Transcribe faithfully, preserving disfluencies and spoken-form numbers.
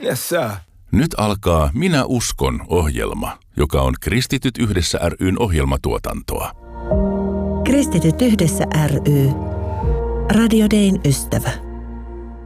Yes, sir. Nyt alkaa Minä uskon -ohjelma, joka on Kristityt yhdessä ry:n ohjelmatuotantoa. Kristityt yhdessä ry. Radio Dayn ystävä.